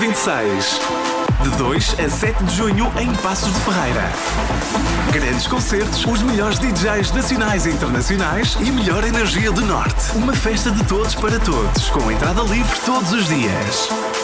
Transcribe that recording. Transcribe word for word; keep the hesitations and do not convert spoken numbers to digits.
vinte e seis. De dois a sete de junho em Passos de Ferreira. Grandes concertos, os melhores D Js nacionais e internacionais e a melhor energia do Norte. Uma festa de todos para todos, com entrada livre todos os dias.